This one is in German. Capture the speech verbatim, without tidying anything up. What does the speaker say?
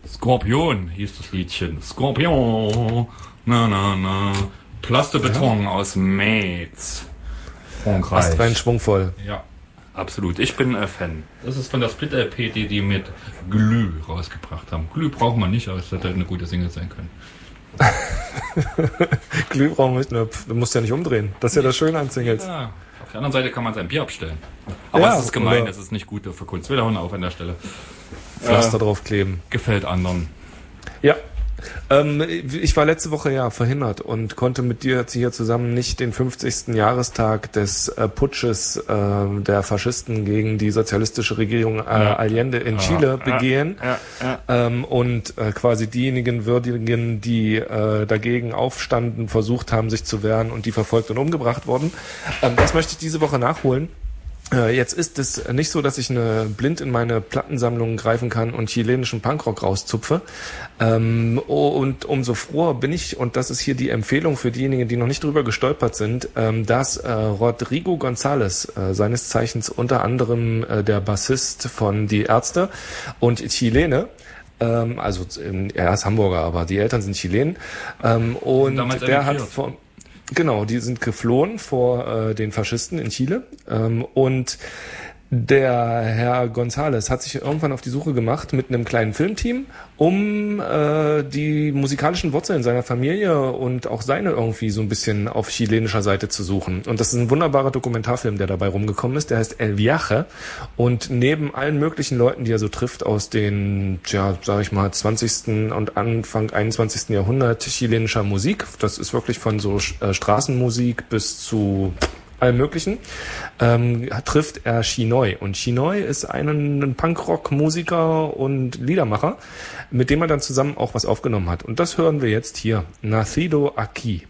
Skorpion hieß das Liedchen. Skorpion. Na, na, na. Plastebeton ja. aus Metz. Frankreich. Astrein schwungvoll. Ja, absolut. Ich bin äh, Fan. Das ist von der Split-L P, die die mit Glüh rausgebracht haben. Glüh braucht man nicht, aber es hätte eine gute Single sein können. Glüh brauchen wir nicht, ne, du musst ja nicht umdrehen. Das ist ja das Schöne an Singles. Ja. Auf der anderen Seite kann man sein Bier abstellen. Aber ja, es ist gemein, es ist nicht gut für Kunst. Wir hauen auf an der Stelle. Pflaster äh, draufkleben. Gefällt anderen. Ja. Ähm, ich war letzte Woche ja verhindert und konnte mit dir hier zusammen nicht den fünfzigsten Jahrestag des äh, Putsches äh, der Faschisten gegen die sozialistische Regierung äh, Allende in ja. Chile begehen ja. Ja. Ja. Ähm, und äh, quasi diejenigen würdigen, die äh, dagegen aufstanden, versucht haben, sich zu wehren und die verfolgt und umgebracht wurden. Ähm, das möchte ich diese Woche nachholen. Jetzt ist es nicht so, dass ich eine blind in meine Plattensammlung greifen kann und chilenischen Punkrock rauszupfe. Ähm, und umso froher bin ich, und das ist hier die Empfehlung für diejenigen, die noch nicht drüber gestolpert sind, ähm, dass äh, Rodrigo González, äh, seines Zeichens unter anderem äh, der Bassist von Die Ärzte und Chilene, ähm, also er ist Hamburger, aber die Eltern sind Chilenen, ähm, und der hat vor Genau, die sind geflohen vor äh, den Faschisten in Chile ähm, und der Herr González hat sich irgendwann auf die Suche gemacht mit einem kleinen Filmteam, um äh, die musikalischen Wurzeln seiner Familie und auch seine irgendwie so ein bisschen auf chilenischer Seite zu suchen. Und das ist ein wunderbarer Dokumentarfilm, der dabei rumgekommen ist. Der heißt El Viaje. Und neben allen möglichen Leuten, die er so trifft aus den, ja, sag ich mal, zwanzigsten und Anfang einundzwanzigsten Jahrhundert chilenischer Musik, das ist wirklich von so äh, Straßenmusik bis zu allem Möglichen, ähm, trifft er Chinoy. Und Chinoy ist ein, ein Punkrock-Musiker und Liedermacher, mit dem er dann zusammen auch was aufgenommen hat. Und das hören wir jetzt hier. Nacido aquí.